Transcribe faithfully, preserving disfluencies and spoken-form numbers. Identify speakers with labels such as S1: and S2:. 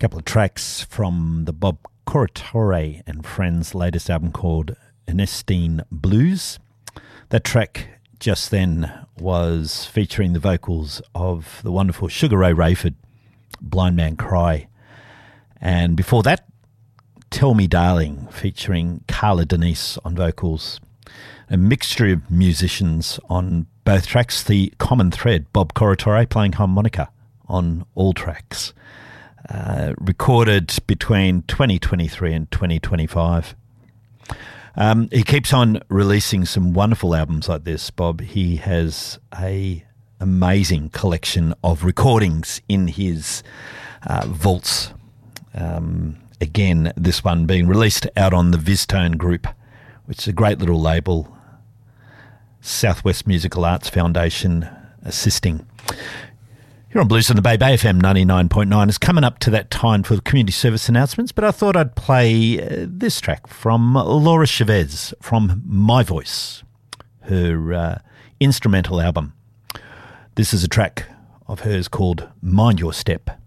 S1: couple of tracks from the Bob Corritore and Friends' latest album called Ernestine Blues. That track just then was featuring the vocals of the wonderful Sugar Ray Rayford, Blind Man Cry. And before that, Tell Me Darling, featuring Carla Denise on vocals. A mixture of musicians on both tracks. The common thread, Bob Corritore playing harmonica on all tracks. Uh, recorded between twenty twenty-three and twenty twenty-five. Um, he keeps on releasing some wonderful albums like this, Bob. He has a amazing collection of recordings in his uh, vaults. Um, again, this one being released out on the Vistone Group, which is a great little label. Southwest Musical Arts Foundation assisting. You're on Blues on the Bay, Bay F M ninety-nine point nine. It's coming up to that time for the community service announcements, but I thought I'd play uh, this track from Laura Chavez from My Voice, her uh, instrumental album. This is a track of hers called Mind Your Step.